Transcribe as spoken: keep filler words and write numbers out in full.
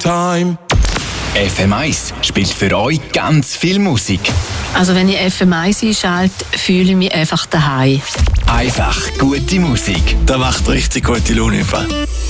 time. F M eins spielt für euch ganz viel Musik. Also wenn ich F M eins einschalte, fühle ich mich einfach daheim. Einfach gute Musik. Das macht richtig gute Laune.